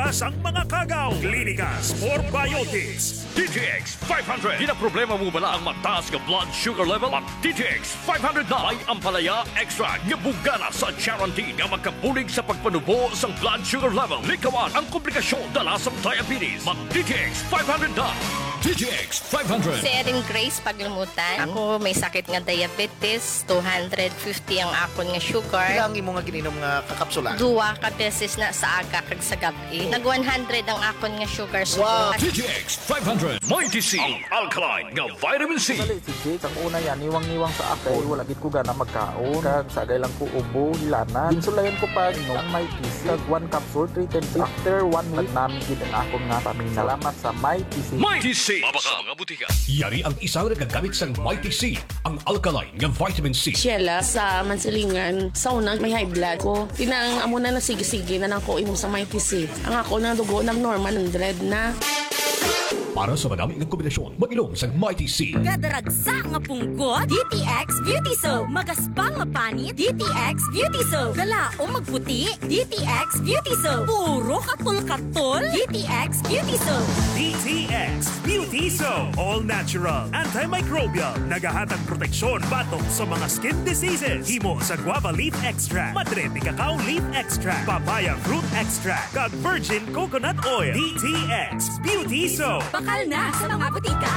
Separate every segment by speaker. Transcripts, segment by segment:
Speaker 1: sang mga kagaw. Clinicas for Biotics.
Speaker 2: DTX 500. Ginaproblema mo ba ang mataas nga blood sugar level? Mag DTX 500 na ay ampalaya extra nga bugana sa guarantee nga magkabulig sa pagpanubo sa blood sugar level. Likawan ang komplikasyon dala sa diabetes. Mag DTX 500 na. DTX 500.
Speaker 3: Si Erin Grace Paglumutan. Ako may sakit nga diabetes, 250 ang akon nga sugar.
Speaker 4: Ilang imo nga gininom nga kakapsula?
Speaker 3: 2 ka beses na sa aga kag sa gabi. Nag 100 ang akon nga sugar.
Speaker 4: Wow.
Speaker 2: DTX 500. Mighty C. Ang alkaline nga vitamin C.
Speaker 5: Dali si Jake, ang una yan, niwang-niwang sa ako. Wala gid ko gana magkaon. Kag sagay lang ko ubo, hilana. Insulayan ko pa ang may PC. Kag 1 capsule, 3 times. After 1 week, namin gid ang akong nga paminaw. Salamat sa may PC.
Speaker 2: Mighty C. Mabaka mga butika.
Speaker 6: Yari ang isang nagagamit sa Mighty C, ang alkaline nga vitamin C.
Speaker 7: Sheila sa Mansilingan, sa unang may high blood ko. Tinang amo na sige-sige na nang ko imo sa Mighty C. Ang ako na dugo ng normal 100 na.
Speaker 6: Para sa madami ng kombinasyon, mag-inom sa Mighty C.
Speaker 8: Kadaragsa nga punggot, DTX Beauty Soap. Magaspang nga panit, DTX Beauty Soap. Galao magputi, DTX Beauty Soap. Puro katul-katul, DTX Beauty Soap.
Speaker 1: DTX Beauty Soap. All natural, antimicrobial, nagahatag proteksyon batok sa mga skin diseases. Himo sa guava leaf extract, madre de cacao leaf extract, papaya fruit extract, kag virgin coconut oil. DTX Beauty Soap.
Speaker 8: Bakal na sa mga butika.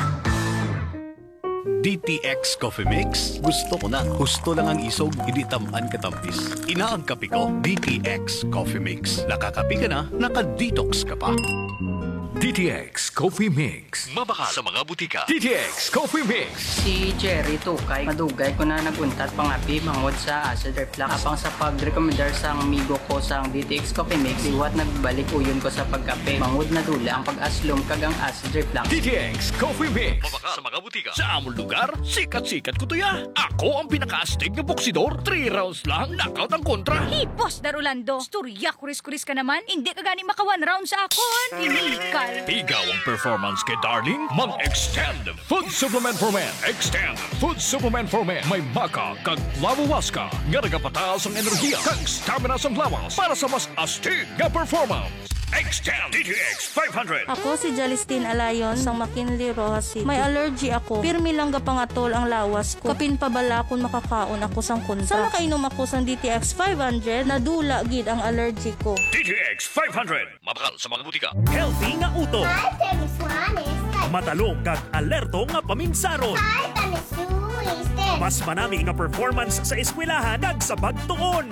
Speaker 9: DTX Coffee Mix. Gusto ko na. Gusto lang ang isog, hindi tamaan katampis. Ina ang kape ko, DTX Coffee Mix. Nakakape ka na, naka-detox ka pa.
Speaker 2: DTX Coffee Mix. Mabakal sa mga butika. DTX Coffee Mix.
Speaker 10: Si Jerry Tukay, madugay ko na naguntat pangapi mangod sa acid reflux. Apang sa pag-recommendar sa amigo ko sa DTX Coffee Mix, iwat nagbalik uyon ko sa pagkape. Mangod na dula ang pag-aslom kagang acid reflux.
Speaker 2: DTX Coffee Mix. Mabakal sa mga butika. Sa among lugar, sikat-sikat ko to ya. Ako ang pinaka-astig na boksidor. 3 rounds lang, knockout ang kontra.
Speaker 8: Hey, Boss Darulando, storya kuris-kuris ka naman. Hindi ka gani maka 1 round sa akon. Inikal.
Speaker 2: Ikaw ang performance kay Darling. Mag-extend Food Supplement for Men. Extend Food Supplement for Men. May maka kag lavawaska nga nagapataas ang enerhiya kag stamina sa lawas para sa mas astig nga performance. Extend DTX 500.
Speaker 11: Ako si Jalistine Alayon sa McKinley, Rojas City. May allergy ako. Pirmi lang gapangatol ang lawas ko. Kapin pa bala kung makakaon ako sang kontra. Sa makainom ako sang DTX 500, nadula gid ang allergy ko.
Speaker 2: DTX 500. Mabakal sa mga butika.
Speaker 1: Healthy nga utok. Matalong kag alerto nga paminsaron. Mas manami nga performance sa eskwelahan kag sa pagtuon.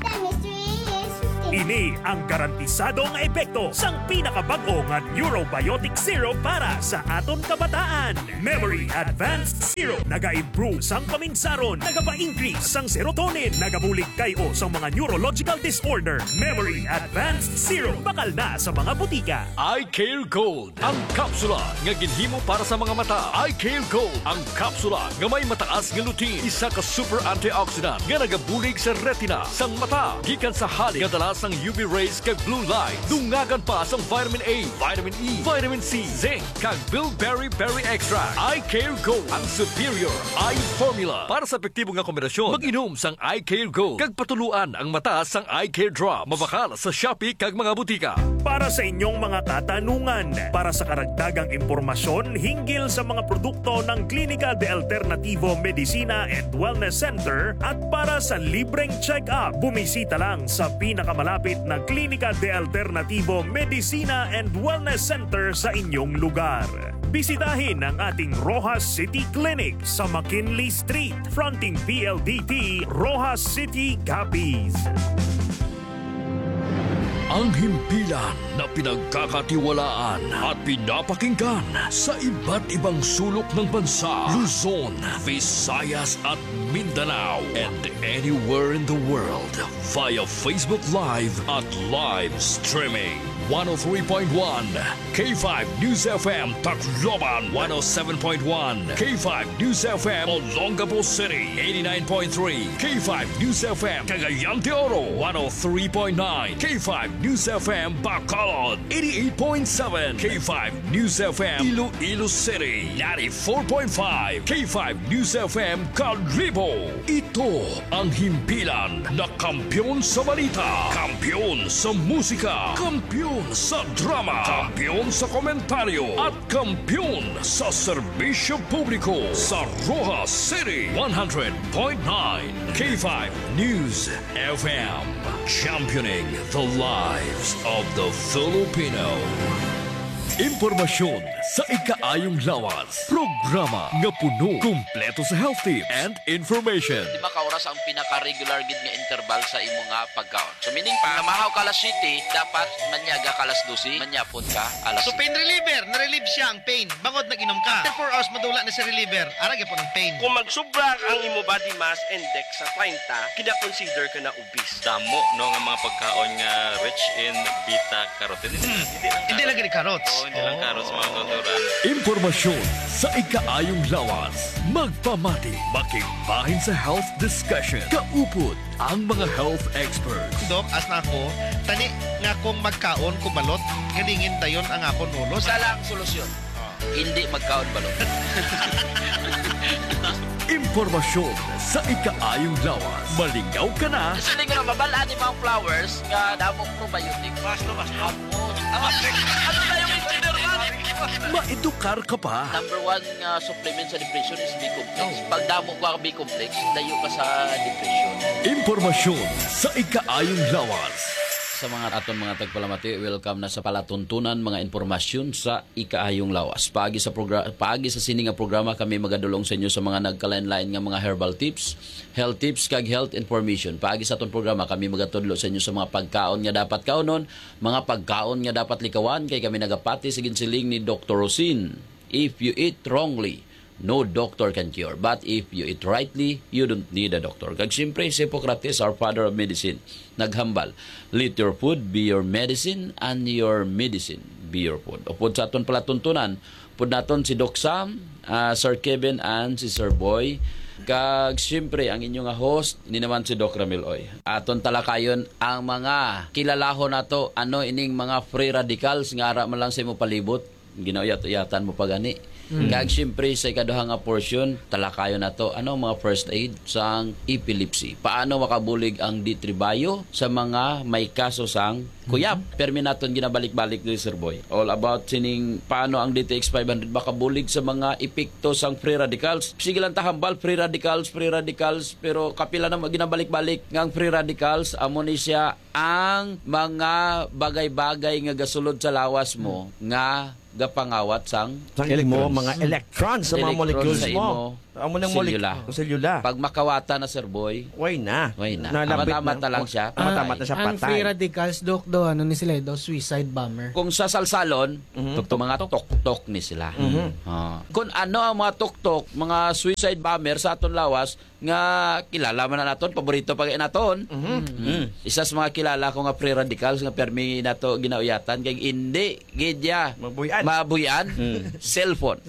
Speaker 1: Ini ang garantisadong epekto sang pinakabag-o nga Neurobiotic Syrup para sa aton kabataan. Memory Advanced Syrup naga-improve sang paminsaron, nagapa-increase sang serotonin, nagabulig kayo sang mga neurological disorder. Memory Advanced Syrup bakal na sa mga butika.
Speaker 2: Eye Care Gold, ang kapsula nga ginhimo para sa mga mata. Eye Care Gold, ang kapsula nga may mataas nga lutein, isa ka super antioxidant nga nagabulig sa retina sang mata, gikan sa halik nga dala sang UV rays kag blue light. Dungagan pa sang vitamin A, vitamin E, vitamin C, zinc kag bilberry berry extract. Eye Care Gold, ang superior eye formula para sa epektibo nga kombinasyon. Mag-inom sang Eye Care Gold kag patuluan ang mata sang Eye Care Drop. Mabakal sa Shopee kag mga butika.
Speaker 1: Para sa inyong mga katanungan, para sa karagdagang impormasyon hinggil sa mga produkto ng Clínica de Alternativo Medicina and Wellness Center at para sa libreng check-up, bumisita lang sa pinakamalapit na Clínica de Alternativo Medicina and Wellness Center sa inyong lugar. Bisitahin ang ating Rojas City Clinic sa McKinley Street, fronting PLDT, Rojas City, Capiz.
Speaker 2: Ang himpilan na pinagkakatiwalaan at pinapakinggan sa iba't ibang sulok ng bansa, Luzon, Visayas at Mindanao, and anywhere in the world via Facebook Live at live streaming. 103.1 K5 News FM Tacloban, 107.1 K5 News FM Olongapo City, 89.3 K5 News FM Cagayan de Oro, 103.9 K5 News FM Bacolod, 88.7 K5 News FM Iloilo City, 94.5 K5 News FM Calibo. Ito ang himpilan na kampiyon sa balita, kampiyon sa musika, kampiyon Kampiyon sa drama, kampiyon sa komentaryo, at kampiyon sa serbisyo publiko sa Rojas City 100.9 K5 News FM. Championing the lives of the Filipino. Impormasyon sa ikaayong lawas. Programa nga puno, kumpleto sa health tips and information.
Speaker 12: Di ba kauras ang pinaka-regular gid nga interval sa imo nga pagkaon? So meaning pa, namahaw ka alas 7, dapat manyaga ka alas 12, manyapon ka alas 7.
Speaker 4: So pain reliever, na-relieve siya ang pain. Bangod nag-inom ka. After 4 hours, madula na si reliever. Arag po ng pain.
Speaker 13: Kung magsubra ang imo body mass index sa 30, kina-consider ka na obese.
Speaker 14: Damo no nga mga pagkaon nga rich in beta-carotene.
Speaker 4: Hindi lang gani carrots.
Speaker 14: Hindi lang carrots mga tuturan.
Speaker 2: Impormasyon sa ikaayong lawas. Magpamati, makigbahin sa health discussion. Kaupod ang mga health experts.
Speaker 4: Dok, as na ako, tani nga kung magkaon kubalot, ganingin dayon ang akong ulo.
Speaker 12: Isa lang solusyon. Hindi magkaon balot.
Speaker 2: Impormasyon sa ikaayong lawas. Malingaw ka na.
Speaker 12: Kasi hindi ko na mabalaan ni mga flowers nga damong probiotic. Basta. Ano na yung engineer man?
Speaker 2: Maedukar ka pa.
Speaker 12: Number 1 nga supplement sa depression is B-complex. Pag damo ko ang B-complex, layo ka sa depression.
Speaker 2: Impormasyon sa ikaayong lawas.
Speaker 12: Sa mga aton mga tagpalamati, welcome na sa palatuntunan mga impormasyon sa ikaayong lawas. Paagi sa sini nga programa kami magadulong sa inyo sa mga nagkalain-lain nga mga herbal tips, health tips kag health information. Paagi sa aton programa kami magatudlo sa inyo sa mga pagkaon nga dapat kaonon, mga pagkaon nga dapat likawan kay kami nagapati sa ginsiling ni Dr. Rosin. If you eat wrongly, no doctor can cure. But if you eat rightly, you don't need a doctor. Kag siyempre, si Hippocrates, our father of medicine, naghambal, let your food be your medicine and your medicine be your food. O pod sa aton palatuntunan, pod naton si Doc Sam, Sir Kevin, and si Sir Boy. Kag siyempre, ang inyong host, ini naman si Doc Ramil Oy. Aton talakayon ang mga kilalahon nato, ano ining mga free radicals, nga ara man lang sa imo palibot, ginauyat-uyatan mo pa gani. Kag siyempre sa ikaduha nga portion, talakayon na to, ano mga first aid sa epilepsy. Paano makabulig ang ditribayo sa mga may kaso sang kuyap. Permi naton ginabalik-balik ni Sir Boy. All about sining paano ang DTX 500 makabulig sa mga epekto sang free radicals. Sige lang tahambal, free radicals, pero kapila na ginabalik-balik ngang free radicals, amo ni siya ang mga bagay-bagay nga gasulod sa lawas mo nga gapangawat sang
Speaker 15: mo mga electrons sa mga molecules mo. Amo nang selula.
Speaker 12: Pag makawata na Sir Boy,
Speaker 15: way na.
Speaker 12: Matamat na lang siya.
Speaker 15: Matamat na siya patay.
Speaker 16: Ang free radicals, Dok, ano ni sila daw, suicide bomber.
Speaker 12: Kung sa salsalon, mga tok-tok ni sila. Kung ano ang mga tok-tok, mga suicide bomber sa aton lawas, nga kilala man na naton, paborito pag naton. Isa sa mga kilala ko nga free radicals, nga permi nato ginauyatan, kay hindi, gidya, mabuyan, cellphone.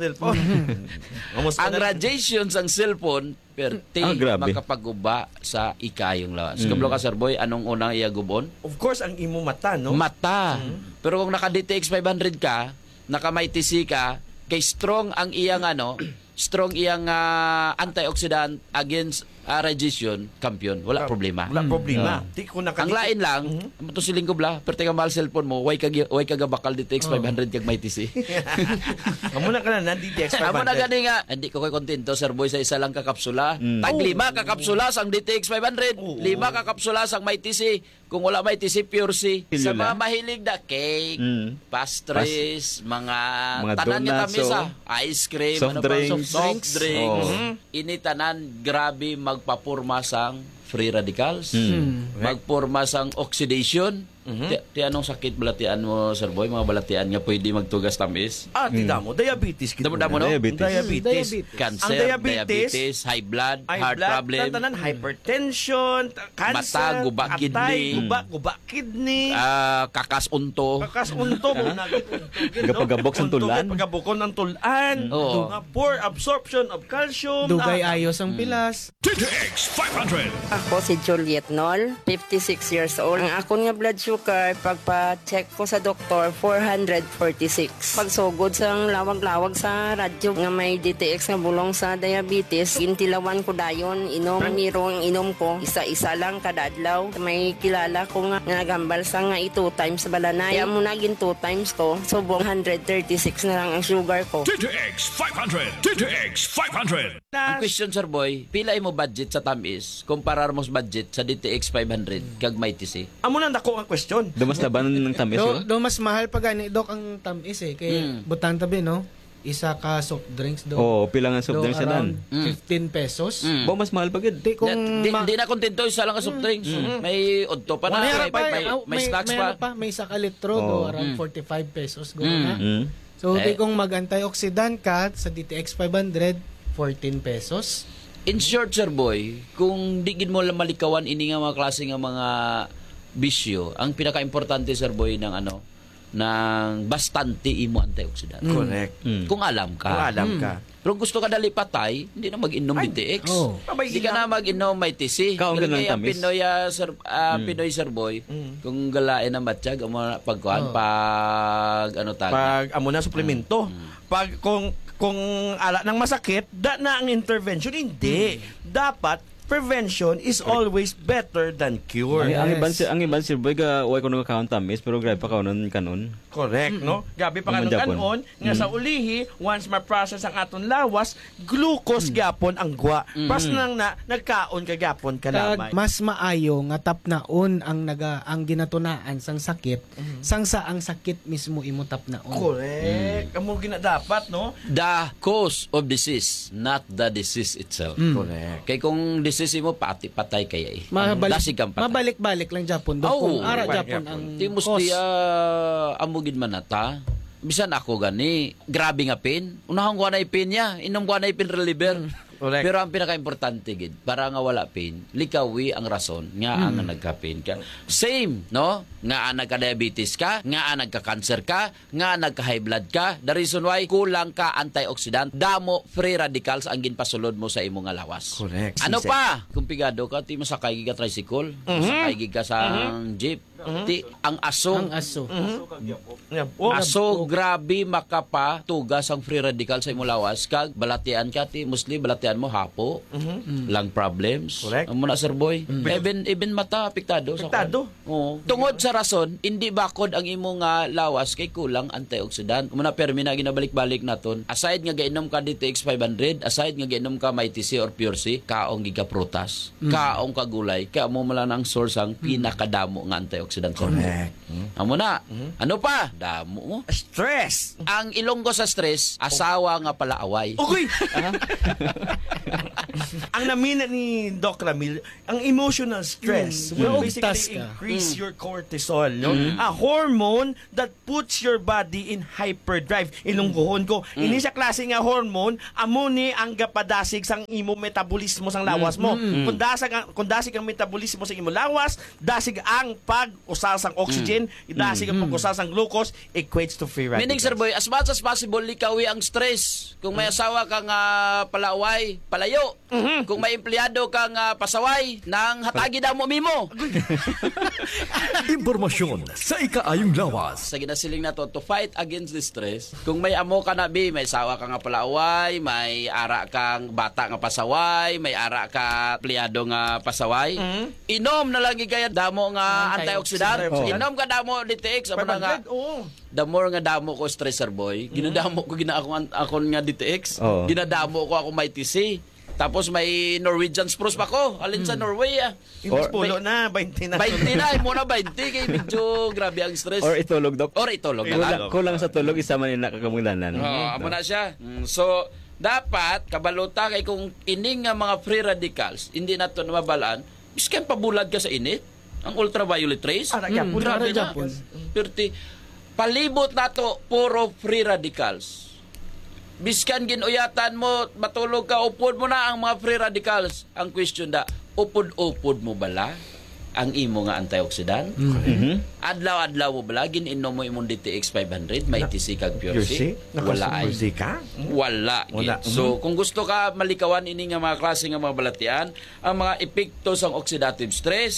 Speaker 12: Ang radiation sang cellphone perti makapaguba sa ikayong lawas. Kablo ka Sir Boy, anong unang iagubon?
Speaker 15: Of course, ang imo mata, no?
Speaker 12: Mata. Pero kung naka-DTX 500 ka, naka-may TC ka, kay strong ang iyang strong iyang antioxidant against radiation, kampiyon. Wala problema. Ang lain lang, ito siling ko bla, pero teka mahal cellphone mo, way kagabakal DTX 500 kag may TC.
Speaker 15: Amo na ka na DTX 500.
Speaker 12: Amo na gani nga, hindi ko koy kontento Sir Boy sa isa lang kakapsula. Tag 5 kakapsula sang DTX 500, 5 kakapsula sang may TC. Kung wala may TC, pure C. Sa mga mahilig na cake, pastries, mga tanan nga tamis ice cream, soft drinks. Ini tanan, grabe magpapurma sang free radicals, magpurma sang oxidation. Ti anong sakit balatian mo, Sir Boy? Mga balatian nga pwede magtugas tamis?
Speaker 15: Tida mo, diabetes.
Speaker 12: Damo no?
Speaker 15: Diabetes.
Speaker 12: Cancer, diabetes, high blood, heart problem,
Speaker 15: tanan, hypertension, cancer,
Speaker 12: mata, guba, kidney,
Speaker 15: guba, kidney,
Speaker 12: kakasunto
Speaker 15: mo
Speaker 17: Gapagabok sa tulan.
Speaker 15: Pagabukon ng tulan. Poor absorption of calcium.
Speaker 16: Dugay ayos ang pilas.
Speaker 2: DTX 500.
Speaker 18: Ako si Juliet Nol, 56 years old. Ang akon nga blood sugar sugar, pagpa-check ko sa doktor, 446. Pagsugod sa lawag-lawag sa radyo nga may DTX nga bulong sa diabetes, intilawan ko dayon, inom, miro ang inom ko, isa-isa lang kada adlaw. May kilala ko nga nagambal sa nga 2 times balanay. Kaya mo naging 2 times ko, subong 136 na lang ang sugar ko.
Speaker 2: DTX 500! DTX 500!
Speaker 12: Ang question, Sir Boy, pila mo budget sa tamis kumparar mo sa budget sa DTX 500 kag may TC?
Speaker 15: Amo na nako ang question.
Speaker 17: Dumas laban ng tamis yun?
Speaker 16: Do mas mahal pa gani Dok ang tamis kay butang tabi no. Isa ka soft drinks do.
Speaker 17: Oo, pila nga soft drinks na
Speaker 16: 15 pesos.
Speaker 17: Bo mas mahal pa gid.
Speaker 16: Di kung
Speaker 12: di na kontento isa lang ka soft drinks. May odto pa na, may snacks pa.
Speaker 16: May isa ka litro do around 45 pesos go na. So di kung mag-antioxidant ka sa DTX 500 14 pesos.
Speaker 12: In short, Sir Boy, kung di gid mo lang malikawan ini nga mga klase nga mga bisyo, ang pinaka-importante, Sir Boy, ng ng bastante imo antioxidant.
Speaker 15: Correct.
Speaker 12: Kung alam ka.
Speaker 15: Kung alam ka.
Speaker 12: Pero kung gusto ka dali patay, hindi na mag-inom DTX. Hindi ka na mag-inom may TC. Kaya ang Pinoy, Pinoy, Sir Boy, kung galain ang matsyag, pag
Speaker 15: amo na suplemento. Pag kung ala ng masakit, na ang intervention. Hindi. Dapat prevention is always better than cure.
Speaker 17: Ang iban Sir Boy ga way ko nang account tamis pero grabe pa kanon kanon.
Speaker 15: Correct, no? Gabi pa kanon nga sa ulihi once ma-process ang aton lawas, glucose gyapon ang gwa. Pas nang nagkaon ka gyapon ka lamay.
Speaker 16: Mas maayo nga tapnaon ang ginatunaan sang sakit sang sa ang sakit mismo imo tapnaon.
Speaker 15: Correct. Amo dapat, no?
Speaker 12: The cause of disease, not the disease itself.
Speaker 15: Correct.
Speaker 12: Kay kung disease mo patay kaya
Speaker 16: mabalik-balik lang Japon kung ara Japon ang
Speaker 12: musti amugid manata bisan ako gani grabe nga pain unahon ko na ipin niya inom ko na ipin reliever. Pero ang pinaka-importante gid para nga wala pain likawi ang rason nga ang nagka-pain ka same no nga nagka-diabetes ka nga nagka-cancer ka nga nagka-high blood ka the reason why kulang ka antioxidant damo free radicals ang ginpasulod mo sa imong lawas.
Speaker 15: Correct.
Speaker 12: Ano pa kung pigado ka ti masakay ka tricycle masakay ka sa jeep ti ang aso grabe makapa tugas ang free radical sa imong lawas kag balatian ka ti mostly balatian mo hapo lang problems amo na Sir Boy even mata apektado tungod sa rason hindi bakod ang imong lawas kay kulang antioxidant amo na permi na ginabalik-balik naton aside nga gainom ka DTX 500 aside nga gainom ka may TC or Pure C kaong giga prutas kaong kagulay kaya mo mala nang source ang pinakadamo nga antioxidant.
Speaker 15: Correct.
Speaker 12: Amo na ano pa damo mo
Speaker 15: stress
Speaker 12: ang ilonggo sa stress asawa nga palaaway.
Speaker 15: Okay. Ang namina ni Doc Ramil, ang emotional stress will basically increase your cortisol, no? A hormone that puts your body in hyperdrive. Ilungguhon ko. Ini sa klase nga hormone, amo ni ang gapadasig sang imo metabolismo sang lawas mo. Kung dasig ang metabolismo sa imo lawas, dasig ang pag-usal sang oxygen, dasig ang pag-usal sang glucose, equates to free radicals.
Speaker 12: Meaning, Sir Boy, as much as possible, likawi ang stress. Kung may asawa kang palaaway, palayo. Kung may empleyado kang pasaway, nang hatagi daw mo mimo.
Speaker 2: Impormasyon sa ikaayong lawas.
Speaker 12: Sa ginasiling na to fight against the stress, kung may amo ka na may asawa ka nga palaaway, may ara kang bata nga pasaway, may ara ka empleyado nga pasaway, inom na lang gigaya damo nga antioxidant. Inom ka damo DTX, amo na nga. The more nga damo ko stress, Sir Boy, ginadamo ko akon nga DTX, ginadamo ko ako may TC. Tapos may Norwegian spruce pa ko. Alin sa Norway
Speaker 15: Imbis pulo na, 20 na.
Speaker 12: 20 na, muna 20. Kaya medyo grabe ang stress.
Speaker 17: Or itulog, Dok.
Speaker 12: Or itulog.
Speaker 17: Kulang sa tulog, isa man yung nakakamundanan.
Speaker 12: Amo na siya. So, dapat, kabaluta kay kung ining nga mga free radicals, hindi na ito mabalaan, iskan pabulad ka sa init. Ang ultraviolet rays. Grabe na. Palibot na to, puro free radicals. Biskan ginuyatan mo, matulog ka, upod mo na ang mga free radicals. Ang question da, upod-upod mo bala ang imo nga antioxidant? Adlaw-adlaw mo bala, gininom mo imong DTX 500, may TC kag Pure C? Wala ay. Wala. So, kung gusto ka malikawan ini nga mga klase nga mga balatian, ang mga epekto sang oxidative stress,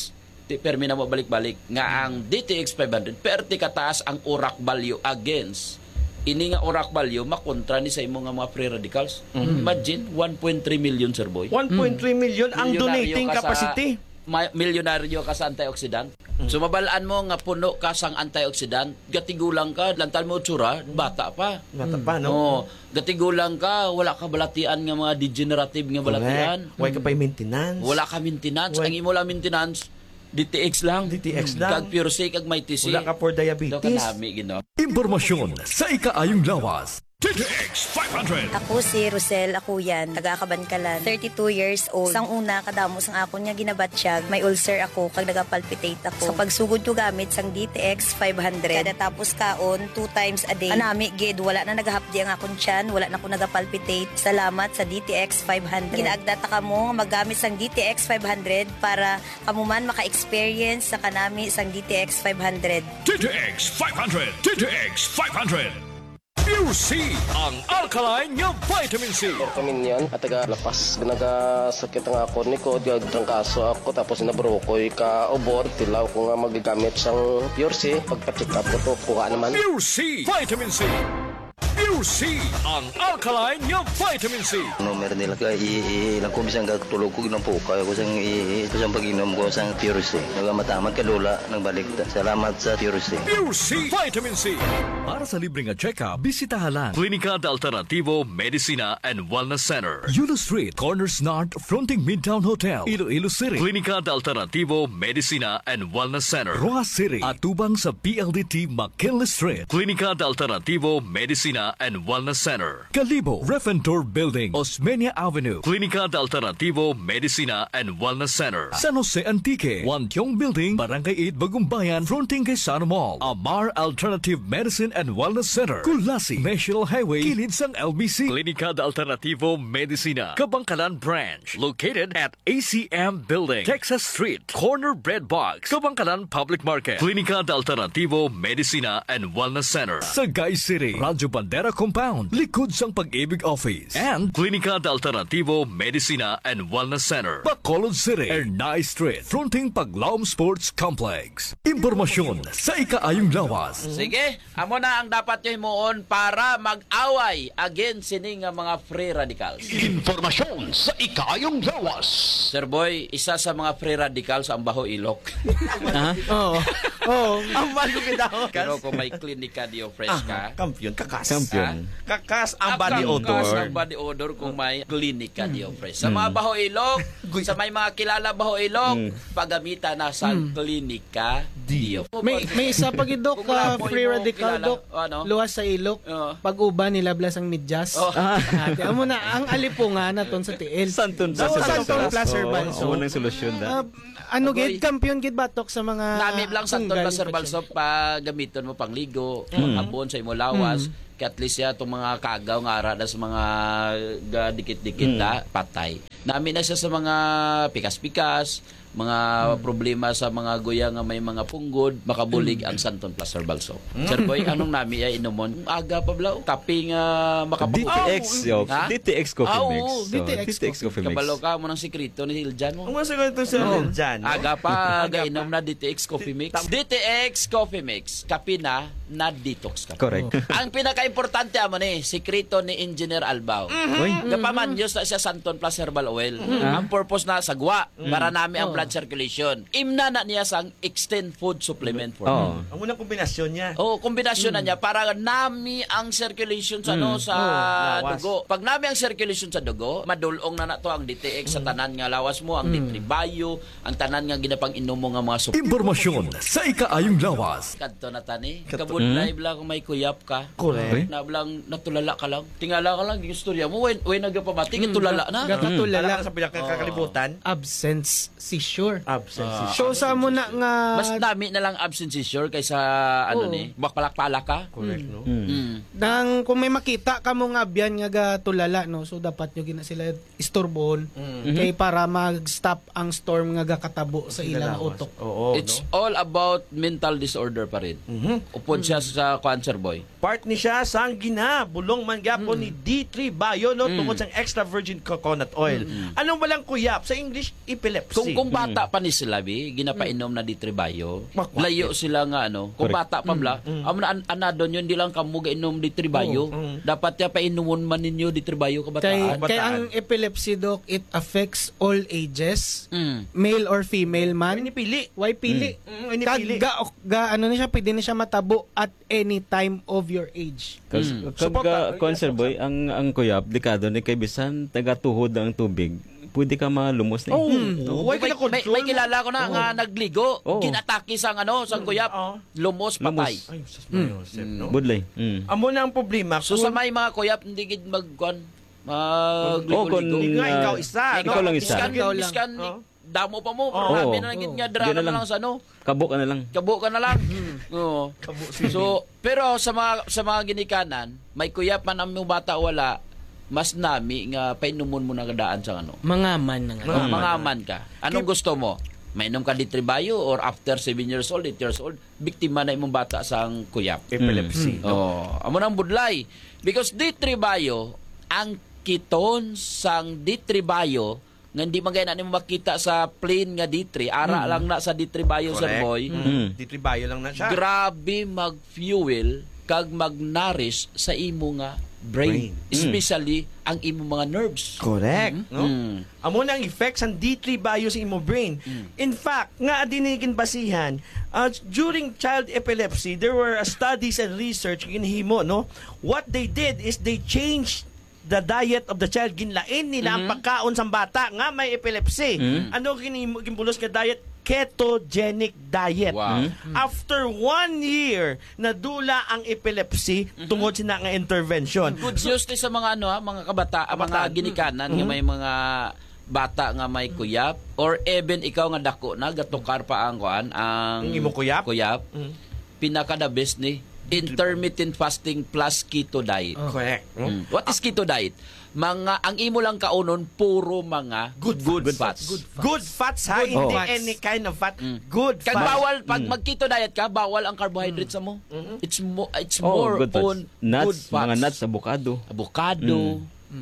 Speaker 12: permi na mo balik-balik nga ang DTX 500 perti kataas ang urak value against ini nga urak value makontra ni sa imo nga mga free radicals. Imagine 1.3 million, sir boy.
Speaker 15: 1.3 million ang donating capacity.
Speaker 12: Milyonaryo ka sa antioxidant. So mabalaan mo nga puno ka sang antioxidant, gatigulang ka, lantal mo tsura, bata pa.
Speaker 15: Bata pa, no?
Speaker 12: Oo. Gatigulang ka, wala ka balatian nga mga degenerative nga balatian.
Speaker 15: Wala ka pa maintenance.
Speaker 12: Wala ka maintenance. Ang imo lang maintenance, DTX lang.
Speaker 15: DTX lang.
Speaker 12: Kag Pure C, kag may TC.
Speaker 15: Wala ka for diabetes.
Speaker 12: Wala ka nami, gino.
Speaker 2: Impormasyon sa ikaayong lawas.
Speaker 6: DTX 500.
Speaker 19: Ako si Rosel Akuyan, taga Kabankalan, 32 years old. Sang una, kadamos ang ako niya ginabatsyag, may ulcer ako, kag nagapalpitate ako. Sa pagsugod ko gamit sang DTX 500, kada tapos kaon, 2 times a day. Anami, gid, wala na nagahapdi ang akong tiyan, wala na ako nagapalpitate. Salamat sa DTX 500. Ginaagdata ka mo magamit sang DTX 500 para kamuman maka-experience sa kanami sang DTX 500.
Speaker 6: DTX 500. DTX 500. Pure C, ang alkaline nga vitamin C.
Speaker 20: Kami niyan, at taga-lapas. Nagasakit ang ako ni ko, trangkaso ako, tapos nabrokoy ka obor, tilaw ko nga magagamit siyang Pure C. Pagpa-check up ko to, kuha naman.
Speaker 6: Pure C, vitamin C. Pure C, ang alkaline nga vitamin C.
Speaker 21: Meron nila ilang ko bisang tulog ko ng puka ko sang pag-inom ko sang Pure C. Nagamataman ka lula nang balik. Salamat sa Pure C.
Speaker 6: Pure C, vitamin C.
Speaker 2: Para sa libreng check-up, bisitahan lang Klinika de Alternativo Medicina and Wellness Center, Yulo Street, Corners North, fronting Midtown Hotel, Iloilo City. Klinika de Alternativo Medicina and Wellness Center, Rojas City, atubang sa PLDT McKinley Street. Klinika de Alternativo Medicina and Wellness Center, Calibo, Refentor Building, Osmeña Avenue. Klinika de Alternativo Medicina and Wellness Center, San Jose Antique, Wantiong Building, Barangay 8, Bagumbayan, fronting kay Sano Mall. Amar Alternative Medicine and Wellness Center, Kulasi, National Highway, kilid sang LBC. Klinika de Alternativo Medicina, Kabangkalan Branch, located at ACM Building, Texas Street, Corner Bread Box, Kabangkalan Public Market. Klinika de Alternativo Medicina and Wellness Center, Sagay City, Radyo Bandera Compound, likod sang Pag-ibig Office. And Klinika de Alternativo Medicina and Wellness Center, Bacolod City, Ernay Street, fronting Paglaom Sports Complex. Impormasyon sa ikaayong lawas.
Speaker 12: Sige, amo na ang dapat nyo himuon para mag-away against sini nga mga free radicals.
Speaker 6: Impormasyon sa ikaayong lawas.
Speaker 12: Sir Boy, isa sa mga free radicals ang baho ilok.
Speaker 15: Oo. Ang bago kita.
Speaker 12: Pero kung may klinika dio fresh ka,
Speaker 15: kampiyon, kakas.
Speaker 17: Champion.
Speaker 15: Kakas ang body odor.
Speaker 12: Kakas ang body odor kung may klinika dio fresh. Sa mga baho ilok, sa may mga kilala baho ilok, pagamitan na sa klinika dio.
Speaker 16: May isa pag idok ka free radical dok. Luwas sa ilok. Pag-uba nilablas ang midyas. Ate amo na ang alipungan naton sa tiil.
Speaker 17: Santon
Speaker 16: plus herbal soap.
Speaker 17: Amo nang solusyon da.
Speaker 16: Ano gid kampiyon gid batok sa mga
Speaker 12: nami lang santon plus herbal soap pa gamiton mo pangligo, abon sa imo lawas. Kaya at least ya itong mga kagaw nga ara na sa mga dikit-dikit na patay. Nami na siya sa mga pikas-pikas, mga problema sa mga guya nga may mga punggod, makabulig ang Santon Plus Herbal Soap. Sir Boy, anong nami ay inumon? Aga pa blaw, kaping makapagod.
Speaker 17: DTX, yo. DTX Coffee Mix. DTX Coffee Mix.
Speaker 12: Kabalo ka mo ng sikreto ni Hiljan mo.
Speaker 15: Ang mga sikreto sa Hiljan.
Speaker 12: Aga pa, gainom na DTX Coffee Mix. DTX Coffee Mix, kape na detox ka.
Speaker 17: Correct.
Speaker 12: Ang pinaka-importante amo ni, sikreto ni Engineer Albao. Kapaman, Diyos na siya Santon Plus Herbal Oil. Ang purpose na sagwa, para nami ang blood circulation. Imna na niya sang extend food supplement formula.
Speaker 15: Ang unang kombinasyon niya.
Speaker 12: Kombinasyon na niya para nami ang circulation sa sa dugo. Pag nami ang circulation sa dugo, madulong na nato ang DTX sa tanan nga lawas mo, ang D3 Bio, ang tanan nga ginapang inom mo nga mga supplement.
Speaker 2: Impormasyon sa ikaayong lawas.
Speaker 12: Kadto na tani. Kabudlay bla kung may kuyap ka.
Speaker 15: Correct.
Speaker 12: Na blang natulala ka lang. Tingala ka lang yung istorya mo. Way nagapamati, tulala na.
Speaker 16: Gatulala
Speaker 15: sa pinakakalibutan.
Speaker 16: Absence seizure.
Speaker 15: Absence.
Speaker 16: So sa mo na nga
Speaker 12: mas dami na lang absence seizure kaysa bakpalak-palak ka.
Speaker 15: Correct, no?
Speaker 16: Nang kung may makita ka mo nga biyan nga gatulala, no, so dapat nyo gina sila istorbohon kay para mag-stop ang storm nga gakatabo sa ilang utok.
Speaker 12: It's all about mental disorder pa rin. Upod siya sa Cancer Boy.
Speaker 15: Part ni siya sang bulong man gyapon ni D3 Bio, no, tungkol sa extra virgin coconut oil. Anong walang kuyap? Sa English, epilepsy.
Speaker 12: Kung bata pa ni sila ginapainom na di tribayo. Layo sila nga kung bata pa bla, anadon yun di lang kamo gainom di tribayo. Dapat ya painomon man ninyo di tribayo kabataan.
Speaker 16: Kay ang epilepsy, Doc, it affects all ages, male or female man. Why pili? Ano na siya, pwede na siya matabo at any time of your age.
Speaker 17: Sir Boy, ang kuyap, dekado ni kay bisan taga-tuhod ang tubig, pwede ka malumos na.
Speaker 12: May kilala ko na nga nagligo, ginatake sang sang kuyap, lumos patay.
Speaker 17: Budlay.
Speaker 15: Amo na ang problema.
Speaker 12: So sa may mga kuyap hindi gid magligo-ligo.
Speaker 15: Ikaw isa,
Speaker 17: ikaw lang isa.
Speaker 12: Biskan damo pa mo, marami na gid nga drama na lang sa
Speaker 17: Kabo ka na lang. Oo.
Speaker 12: So, pero sa mga ginikanan, may kuyap man ang bata wala, mas nami nga painumon mo na kadaan sa
Speaker 16: Mangaman na nga.
Speaker 12: Mangaman ka. Anong gusto mo? Mainom ka di tribayo or after 7 years old, 8 years old, biktima na imong bata sa kuyap.
Speaker 15: Epilepsy.
Speaker 12: Amo nang budlay. Because di tribayo, ang kiton sang di tribayo, nga hindi magay na nimo makita sa plain nga D3, lang na sa D3 Bayo, Sir Boy.
Speaker 15: D3 Bayo lang na siya.
Speaker 12: Grabe mag-fuel kag mag-nourish sa imo nga brain. Especially ang imo mga nerves.
Speaker 15: Correct. Amo na ang effects ang D3 Bayo sa imo brain. In fact, nga adinikin basihan, during child epilepsy, there were studies and research ginhimo, What they did is they changed the diet of the child. Ginlain nila ang pagkaon sa bata nga may epilepsy. Ano ginbulos nga diet? Ketogenic diet.
Speaker 12: Wow.
Speaker 15: After 1 year, nadula ang epilepsy tungod sina nga intervention.
Speaker 12: Good news sa mga mga kabata, mga ginikanan nga may mga bata nga may kuyap or even ikaw nga dako na gatukar pa ang
Speaker 15: imo kuyap.
Speaker 12: Pinaka the best ni intermittent fasting plus keto diet.
Speaker 15: Correct.
Speaker 12: What is keto diet? Ang imo lang kaunon puro mga good fats.
Speaker 15: Good fats ha, hindi any kind of fat. Good fats.
Speaker 12: Bawal pag mag-keto diet ka, bawal ang carbohydrates mo. It's more
Speaker 17: good
Speaker 12: on
Speaker 17: nuts,
Speaker 12: good fats.
Speaker 17: Mga nuts, avocado,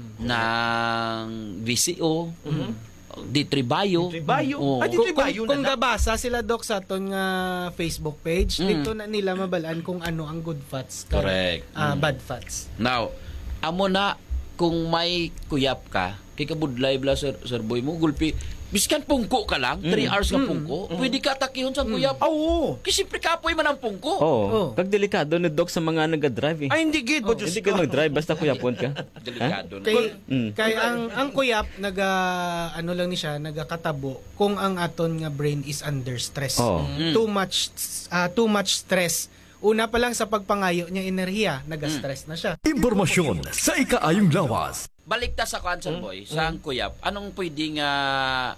Speaker 17: ng VCO. D3 Bayo.
Speaker 16: Kung gabasa sila, Doc, sa aton nga Facebook page, dito na nila mabalaan kung ano ang good fats.
Speaker 12: Correct.
Speaker 16: Bad fats.
Speaker 12: Now, amo na kung may kuyap ka, kay kabudlay bla Sir Boy mo, gulpi, biskan pungko ka lang, 3 hours ka pungko, pwede ka takihon sa kuyap.
Speaker 15: Oo.
Speaker 12: Kasi siyempre kapoy man ang pungko.
Speaker 17: Kag delikado ni Doc sa mga nag-drive.
Speaker 15: Ay, hindi gid.
Speaker 17: Hindi ka mag-drive, basta kuyapon ka.
Speaker 12: Delikado.
Speaker 16: Kay ang kuyap, lang ni siya, nagakatabo kung ang aton nga brain is under stress. Too much stress. Una pa lang sa pagpangayo niya enerhiya, nag-stress na siya.
Speaker 6: Impormasyon sa ikaayong lawas.
Speaker 12: Balik ta sa Cancer Boy, sa kuyap, anong pwede nga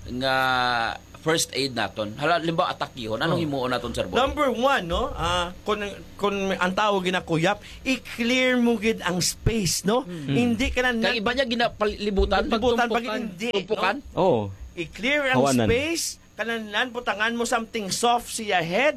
Speaker 12: first aid naton? Halimbawa atakihon, anong himuon naton, Sir Boy?
Speaker 15: Number 1, kung ang tawag ginakuyap, i-clear mo gid ang space, Hindi ka na
Speaker 12: iba niya ginapalibutan
Speaker 15: pag hindi.
Speaker 12: Tumpukan?
Speaker 15: I-clear ang space, kananan butangan mo something soft siya head,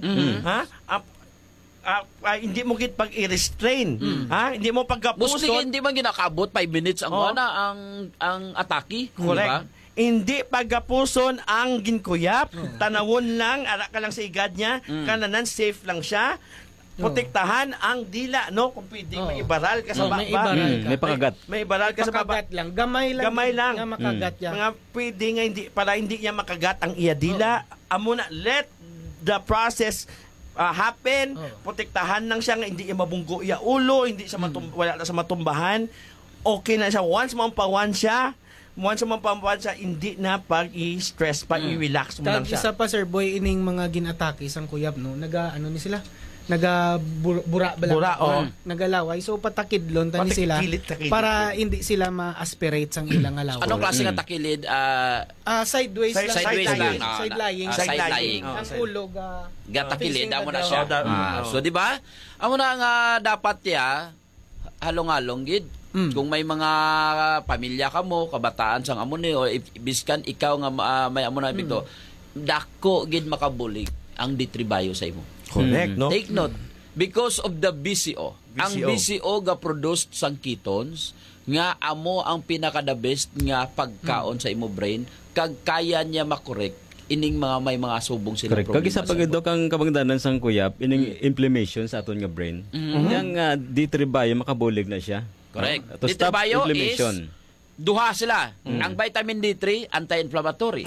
Speaker 15: hindi mo gid pag i-restrain, hindi mo pagkapuson.
Speaker 12: Mostly hindi man ginakabot 5 minutes ang ang atake,
Speaker 15: correct.
Speaker 12: Diba?
Speaker 15: Hindi pagkapuson ang ginkuyap, tanawon lang, ara ka lang sa igad niya, kananan safe lang siya. Protektahan ang dila, kung pwedeng may ibaral ka sa baba.
Speaker 17: May pakagat.
Speaker 15: May ibaral ka sa baba.
Speaker 16: Lang. Gamay lang. Nga makagat yan.
Speaker 15: Mga pwede nga hindi niya makagat ang iya dila. Amo na, let the process happen. Protektahan lang siya nga hindi niya mabunggo iya ulo, hindi siya wala na sa matumbahan. Okay na siya. Once mampawan siya, hindi na pag-i-stress, pag-i-relax mo lang siya.
Speaker 16: Isa pa, Sir Boy, ining mga ginatake isang kuyap, ni sila? Naga-bura nagalaway. So, patakidlon tani sila para hindi sila ma-aspirate sang ilang alaway.
Speaker 12: Anong klase nga takilid?
Speaker 16: Sideways lang.
Speaker 12: Side lying.
Speaker 16: Ang ulo
Speaker 12: takilid, amo na siya. So, di ba? Amo na nga dapat halong-halong gid. Kung may mga pamilya ka mo, kabataan sang amo ni, o biskan ikaw nga may amo na bigto, dako gid makabulig ang ditribayo sa imo.
Speaker 15: Correct, no?
Speaker 12: Take note. Because of the BCO. Ang BCO ga produced sang ketones nga amo ang pinaka the best nga pagkaon sa imo brain kag kaya niya makorek ining mga may mga subong sila
Speaker 17: Correct. Kag isa pag ito kang kabangdanan sang kuyap, ining inflammation sa aton nga brain. Yang D3 bio makabulig na siya.
Speaker 12: Correct.
Speaker 17: To stop inflammation.
Speaker 12: Duha sila. Ang vitamin D3 anti-inflammatory.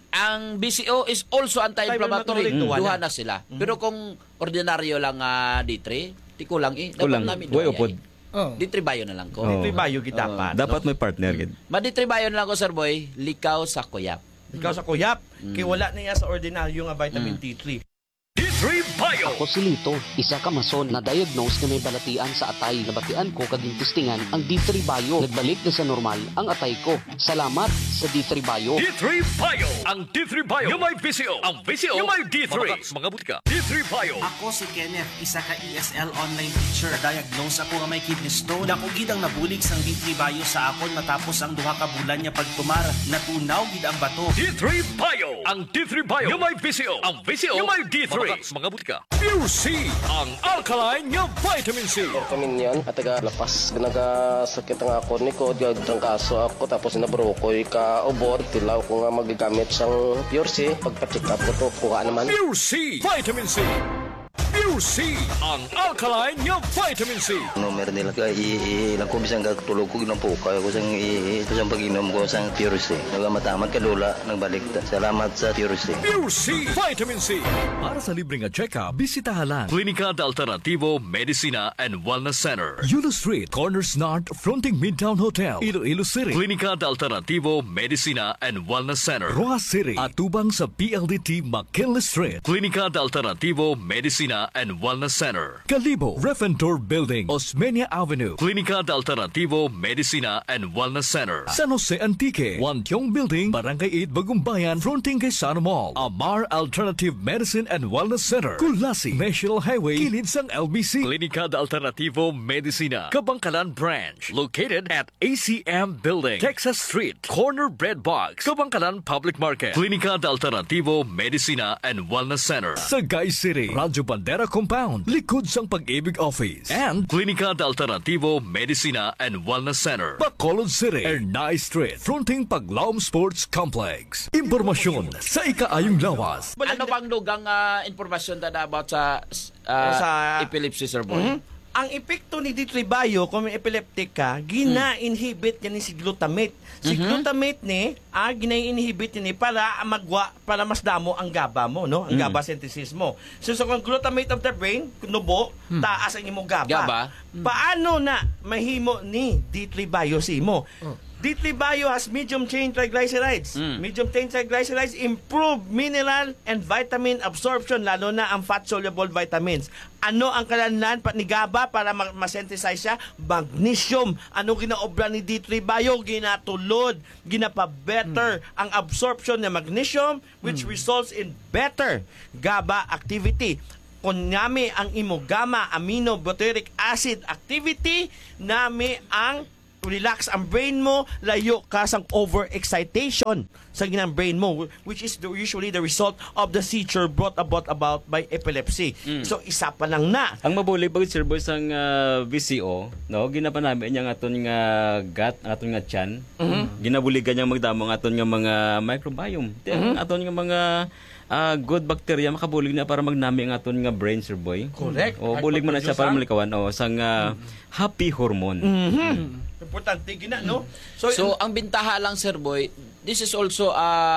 Speaker 12: Ang BCO is also anti-inflammatory. Duha na sila. Pero kung ordinaryo lang D3, di kulang dapat namin duha. D3 bio na lang ko.
Speaker 15: D3 bio dapat.
Speaker 17: Dapat may partner gid.
Speaker 12: D3 bio na lang ko, Sir Boy. Likaw sa kuyap.
Speaker 15: Ikaw sa kuyap, kay wala na iya sa ordinaryo nga vitamin D3.
Speaker 6: D3 Bio.
Speaker 3: Ako si Lito, isa ka mason na diagnose na may balatian sa atay. Nabatian ko kaging testingan ang D3 Bio. Nagbalik na sa normal ang atay ko. Salamat sa D3 Bio.
Speaker 6: D3 Bio. Ang D3 Bio yung may VCO. Ang VCO yung may D3. Mga butika. D3 Bio.
Speaker 22: Ako si Kenneth, isa ka ESL online teacher. Na-diagnose ako nga may kidney stone. Ako gid ang nabulig sang D3 Bio sa akon matapos ang duha ka bulan niya pagtumar. Natunaw gid ang bato.
Speaker 6: D3 Bio. Ang D3 Bio yung may VCO. Ang VCO yung may D3. Mga butika. Pure C. Ang alkaline nga vitamin C.
Speaker 20: Vitamin yan at lapas. Nagasakit ang ako ni ko. Trangkaso ako tapos nabrokoy ka ubor. Tilaw ko nga magagamit siyang Pure C. Pagpa-check up ko to, kuha naman.
Speaker 6: Pure C. Vitamin C. Pure C. Ang alkaline nga vitamin C.
Speaker 21: Meron nila ilang ko bisang tulog ko ng puka ko sang pag-inom ko sang Pure C. Nagamataman kalula nagbalik ta. Salamat sa Pure C.
Speaker 6: Pure C. Vitamin C. Para sa libreng check-up, bisitahan lang Klinika de Alternativo Medicina and Wellness Center. Yulo Street, Corners North, fronting Midtown Hotel, Iloilo City. Klinika de Alternativo Medicina and Wellness Center, Roa City. Atubang sa PLDT McKinley Street. Klinika de Alternativo Medicina and Wellness Center, Calibo, Refentor Building, Osmeña Avenue. Klinika de Alternativo Medicina and Wellness Center, San Jose Antique, Wantiong Building, Barangay 8, Bagumbayan, fronting kay Sano Mall. Amar Alternative Medicine and Wellness Center, Kulasi, National Highway, kilid sang LBC. Klinika de Alternativo Medicina, Kabangkalan Branch, located at ACM Building, Texas Street, Corner Bread Box, Kabangkalan Public Market. Klinika de Alternativo Medicina and Wellness Center, Sagay City, Radyo Bandera Compound, likod sang Pag-ibig Office, and Klinika de Alternativo Medicina and Wellness Center, Bacolod City, Ernay Street, fronting Paglaom Sports Complex. Impormasyon sa ikaayong lawas.
Speaker 12: Ano bang lugang informasyon na about sa epilepsy, Sir Boy?
Speaker 15: Ang epekto ni D3 Bio kung may epileptic ka, gina-inhibit niya ni si glutamate. Si glutamate ni, gina-inhibit niya ni para mas damo ang GABA mo, no? Ang GABA synthesis mo. So kung glutamate of the brain, nubo, taas ang imong GABA. Paano na mahimo ni D3 Bio si mo? D3 Bio has medium chain triglycerides. Medium chain triglycerides improve mineral and vitamin absorption, lalo na ang fat-soluble vitamins. Ano ang kalanlan ni GABA para ma-synthesize siya? Magnesium. Ano ginaobra ni D3 Bio? Ginatulod, ginapa-better ang absorption ng magnesium, which results in better GABA activity. Kung nami ang imo gamma aminobutyric acid activity, nami ang relax ang brain mo, layo ka sang overexcitation sa ginang brain mo, which is usually the result of the seizure brought about by epilepsy. So isa pa lang na.
Speaker 17: Ang mabulig pag Sir Boy sang VCO, no, ginapa namin yang aton nga gut, aton nga tiyan. Ginabuligan yang magdamo ang aton nga mga microbiome. Aton nga mga good bacteria makabulig na para magnami ang aton nga brain, Sir Boy.
Speaker 15: Correct.
Speaker 17: O bulig man na siya para malikawan sang happy hormone.
Speaker 15: Importante gina, no?
Speaker 12: So ang bintaha lang, Sir Boy, this is also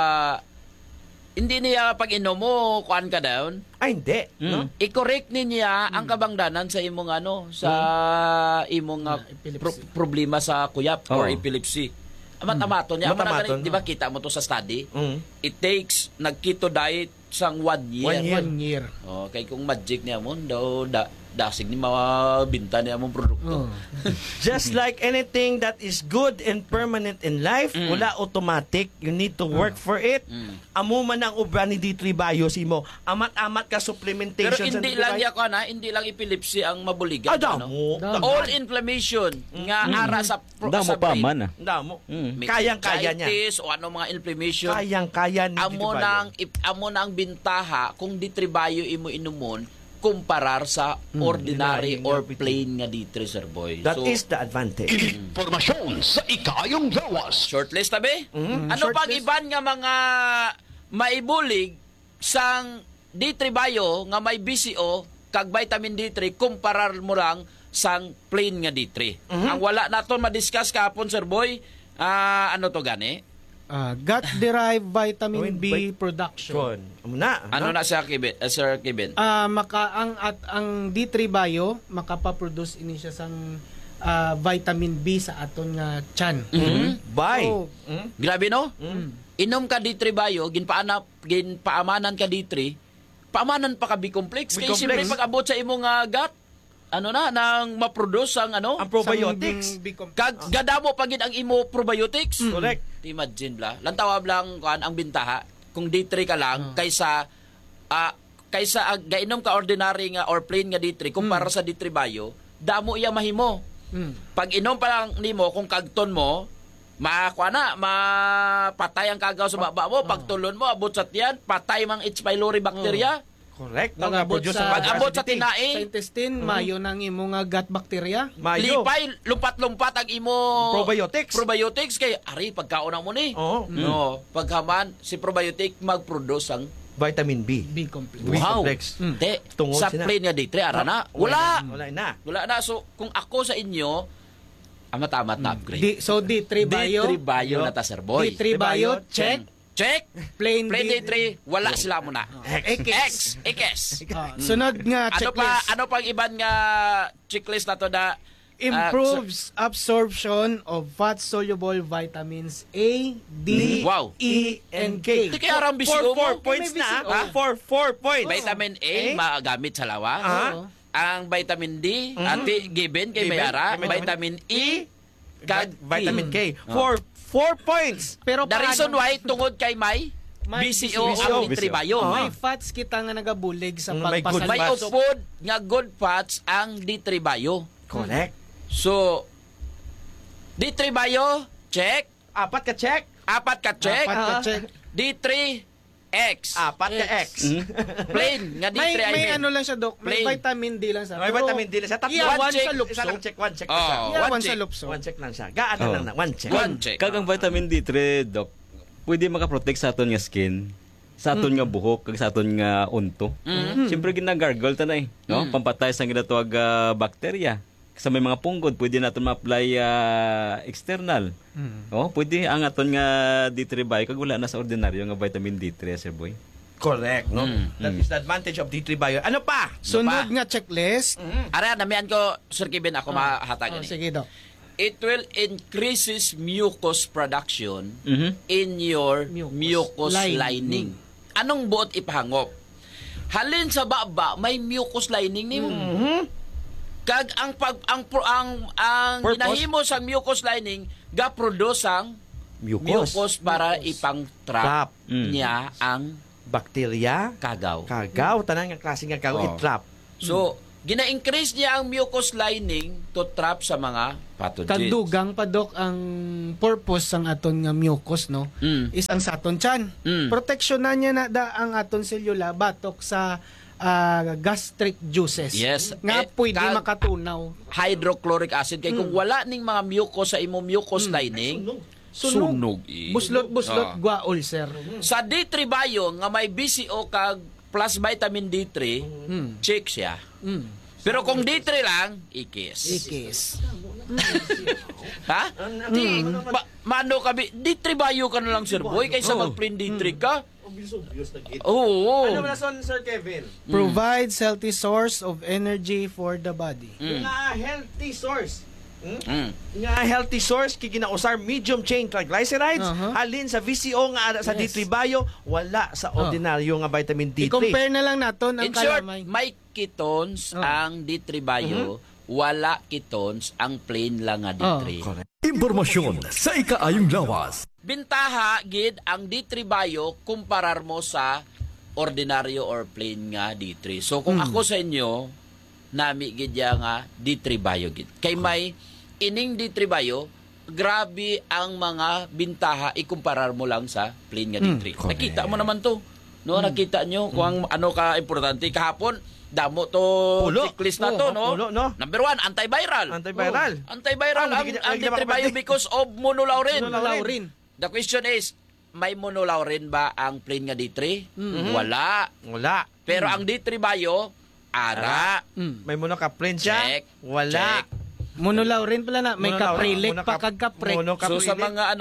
Speaker 12: hindi niya pag inom mo kuan ka down.
Speaker 15: Hindi, no?
Speaker 12: I-correct niya ang kabangdanan sa imong sa imong problema sa kuyap or epilepsy. Amat-amaton niya. Di ba kita mo to sa study? It takes nag-keto diet sang 1 year.
Speaker 16: 1 year.
Speaker 12: Okay, kung magic niya mo daw dasig ni mabinta niya mong produkto.
Speaker 15: Just like anything that is good and permanent in life, wala automatic. You need to work for it. Amo man ang obra ni D3 Bio si mo. Amat-amat ka supplementation.
Speaker 12: Pero hindi lang hindi lang epilepsy ang mabuligan. All inflammation nga ara sa
Speaker 17: brain.
Speaker 15: Damo. Kayang-kaya niya.
Speaker 12: O ano mga inflammation.
Speaker 15: Kayang-kaya ni D3 Bio.
Speaker 12: Amo nang bintaha kung D3 Bio imo inumon kumparar sa ordinary or plain nga D3, Sir Boy.
Speaker 15: That is the advantage.
Speaker 6: Informasyon sa ikaayong lawas.
Speaker 12: Shortlist tabi? Ano pang iban nga mga maibulig sang D3 Bio nga may BCO kag vitamin D3 kumparar mo lang sang plain nga D3. Ang wala naton ma-discuss kahapon, Sir Boy, ano to gani?
Speaker 16: Gut-derived vitamin B production.
Speaker 12: Ano na siya, Sir Kevin?
Speaker 16: Ang D3 Bio makapaproduce ini siya sang vitamin B sa aton nga tiyan.
Speaker 12: So, grabe no? Inom ka D3 Bio, ginpaamanan ka D3, paamanan pa ka B-complex. Kaya siyempre pag-abot sa imong gut, nang ma-produce ang
Speaker 15: probiotics.
Speaker 12: Gadamo pa gid ang imo probiotics.
Speaker 15: Correct.
Speaker 12: Imagine bla. Lantawab lang ang bintaha kung D3 ka lang kaysa gainom ka ordinary nga or plain nga D3 kumpara sa D3 Bio, damo iya mahimo. Pag inom pa lang nimo kung kagton mo, mapatay ang kagaw sa baba mo, pagtulon mo abot sa tiyan, patay mang H. pylori bacteria.
Speaker 15: Correct.
Speaker 12: Pag-abot sa tinai,
Speaker 16: sa intestine, mayo nang imo nga gut bacteria.
Speaker 12: Lipay, lumpat-lumpat ang imo
Speaker 15: probiotics
Speaker 12: kay ari pagkaon mo ni. No, paghaman si probiotic mag-produce ang
Speaker 15: vitamin B.
Speaker 16: B-complex.
Speaker 12: Wow. Sa plain nga D3 ara na. Wala na. So kung ako sa inyo, tamat na upgrade.
Speaker 16: So D3 Bio.
Speaker 12: D3 Bio na ta, Sir Boy.
Speaker 16: D3 Bio, check. Plain
Speaker 12: D3, wala sila mo na.
Speaker 16: X. Sunod nga checklist.
Speaker 12: Ano pang iban nga checklist na to na
Speaker 16: improves absorption of fat-soluble vitamins A, D, E, and K.
Speaker 12: Hindi kaya arang BCO mo.
Speaker 15: 4 points na. 4 points.
Speaker 12: Vitamin A, magamit sa lawa. Ang vitamin D, ati given kay Mayara. Vitamin E, kag
Speaker 15: vitamin K. 4 points.
Speaker 16: Pero
Speaker 12: the reason why, tungod kay May BCO ang D3 Bio.
Speaker 16: May fats kita nga nagabulig sa pagpasalot.
Speaker 12: May upod nga good fats ang D3 Bio.
Speaker 15: Correct.
Speaker 12: So, D3 Bio, check.
Speaker 15: 4 ka check.
Speaker 12: 4 ka check. D3 X.
Speaker 15: 4 ka X.
Speaker 12: Plain nga D3
Speaker 16: may ano lang siya, Doc. May vitamin D lang sa.
Speaker 15: May vitamin D lang siya.
Speaker 16: Iyawan sa lupso.
Speaker 15: Isa lang check. 1 check.
Speaker 16: Iyawan sa lupso.
Speaker 15: 1 check lang siya. Gaano lang na. 1 check.
Speaker 12: 1 check.
Speaker 17: Kagang vitamin D3, Doc, pwede makaprotect sa aton nga skin, sa aton nga buhok, kag sa aton nga unto. Siyempre ginagargle tanay, no? Pampatay sa ginatawag bacteria. Sa may mga punggod, pwede natin ma-apply external. Pwede ang aton nga D3 Bio kag wala na sa ordinaryo nga vitamin D3, Sir Boy.
Speaker 15: Correct, no? That is the advantage of D3 Bio. Ano pa?
Speaker 16: Sunod nga checklist.
Speaker 12: Ara, namian ko, Sir Kevin, ako mahatagan.
Speaker 16: Sige, Doc.
Speaker 12: It will increases mucus production in your mucus lining. Anong buot ipahangop? Halin sa baba, may mucus lining nimo. Kag ang ginahimo sa mucus lining ga-produce ang mucus para ipang-trap niya ang
Speaker 15: bacteria,
Speaker 12: kagaw,
Speaker 15: tanang nga klase nga kagaw i-trap.
Speaker 12: So, gina-increase niya ang mucus lining to trap sa mga pathogens.
Speaker 16: Kadugang pa, Doc, ang purpose ng aton nga mucus, no? Is ang sa aton tiyan. Protection na niya na ang aton selula batok sa gastric juices.
Speaker 12: Yes.
Speaker 16: Nga pwede makatunaw.
Speaker 12: Hydrochloric acid. Kaya kung wala ning mga mucus sa imong mucus lining, sunog.
Speaker 16: Buslot, gwa ulcer.
Speaker 12: Sa D3 Bio, nga may BCO kag plus vitamin D3, check siya. Pero kung D3 lang, ikis. Ha? Mano kami, D3 Bio ka na lang, Sir Boy, kaysa mag-plain D3 ka.
Speaker 15: Ano na son, Sir Kevin?
Speaker 16: Provides healthy source of energy for the body.
Speaker 15: Nga healthy source. Nga healthy source kiginausar medium chain triglycerides halin sa VCO nga sa D3 Bio, wala sa ordinaryo nga vitamin D3.
Speaker 16: I-compare na lang naton ang
Speaker 12: in short,
Speaker 16: kalamay.
Speaker 12: may ketones ang D3 Bio, wala ketones ang plain lang nga D3.
Speaker 2: Impormasyon sa ikaayong lawas.
Speaker 12: Bintaha gid ang D3 Bio kumparar mo sa ordinaryo or plain nga D3. So kung ako sa inyo, nami gid nga D3 Bio gid. Kay may ining D3 Bio, grabe ang mga bintaha ikumparar mo lang sa plain nga D3. Nakita mo naman to. No, nakita nyo kung ano ka importante kahapon. Damo to checklist na to, no? Number 1, antiviral. Antiviral ang D3 Bio because of monolaurin. The question is, may monolaurin ba ang plain nga D3? Wala. Pero ang D3 Bio, ara.
Speaker 15: May monocaprin siya?
Speaker 12: Check.
Speaker 15: Wala.
Speaker 12: Check.
Speaker 16: Monolaurin pala na, may kaprilik, pakagkaprek.
Speaker 12: So sa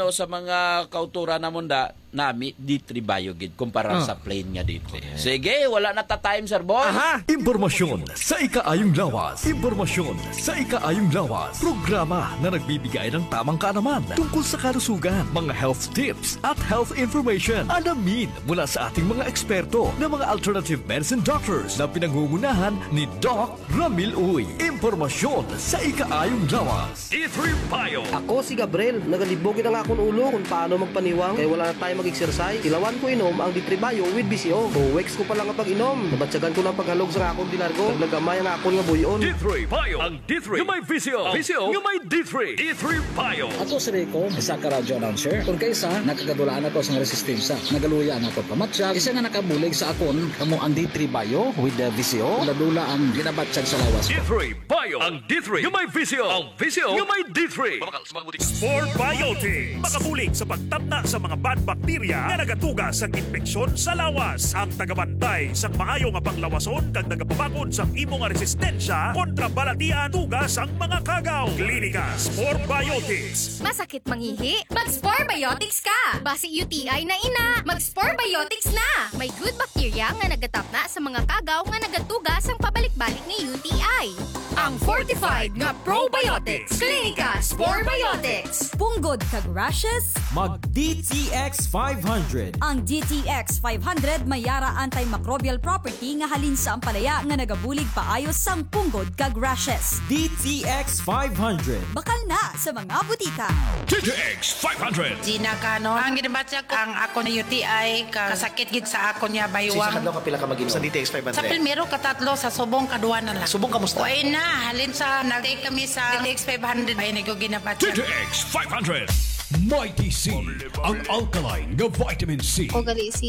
Speaker 12: mga kautura na munda, nami D3 Bio gid kumpara sa plain nga D3. Sige, wala na ta time, Sir Boy.
Speaker 6: Impormasyon sa ikaayong lawas. Impormasyon sa ikaayong lawas. Programa na nagbibigay ng tamang kaalaman tungkol sa kalusugan, mga health tips at health information. Alamin mula sa ating mga eksperto na mga alternative medicine doctors na pinangungunahan ni Doc Ramil Uy. Impormasyon sa ikaayong lawas.
Speaker 2: D3 Bio.
Speaker 20: Ako si Gabriel, nagalibogin ang akong ulo kung paano magpaniwang kaya wala na tayo mag-exercise. Tilawan ko inom ang D3 Bio with BCO. 2 weeks ko pa lang ang pag-inom. Nabatsagan ko lang paghalog sa akong dinargo. Naglagamay ang akong nga buyon.
Speaker 2: D3 Bio. Ang D3 yung may VCO. VCO yung may D3. D3 Bio.
Speaker 5: Ako si Rico, isa ka radio announcer. Kung kaysa, nakagadulaan ako sa resistensya. Nagaluyan ako pamatsyag. Isa nga nakabulig sa akon, kamo ang D3 Bio with the VCO. Ladula ang ginabatsyag sa lawas ko.
Speaker 2: D3 Bio. Ang D3 yung may VCO. Ang VCO yung may D3.
Speaker 1: Sport Biotics. Makabulig sa pagtapna sa mga bad bacteria na nagatugas ang infeksyon sa lawas. Ang tagabantay sa maayo nga panglawason kag nagapabakod sa imong resistensya kontra balatian tugas ang mga kagaw. Klinika Sport Biotics.
Speaker 7: Masakit mangihi? Mag-Sport Biotics ka! Basi UTI na ina, mag-Sport Biotics na! May good bacteria nga nagatapna sa mga kagaw nga nagatugas ang pabalik-balik ni UTI. Ang fortified nga probiotics. Klinika Sport Biotics.
Speaker 8: Punggod kag rashes?
Speaker 23: Mag DTX 500.
Speaker 8: Ang DTX 500 may yara antimicrobial property nga halin sa ampalaya nga nagabulig paayos sang punggod kag rashes.
Speaker 23: DTX 500.
Speaker 8: Bakal na sa mga butika.
Speaker 2: DTX 500.
Speaker 24: Gina Kano, ang ginabatsa ko ang ako na UTI kasakit gid sa ako niya baywang.
Speaker 23: Sa kadlaw ka pila ka mag-inom sa DTX 500?
Speaker 24: Sa primero katatlo sa subong kadua na lang.
Speaker 23: Subong kamusta?
Speaker 24: Uy na, halin sa nag-take kami sa DTX 500 ay nagyo ginabatsa.
Speaker 2: DTX 500.
Speaker 9: Mighty C, ang alkaline nga vitamin C.
Speaker 25: O gali si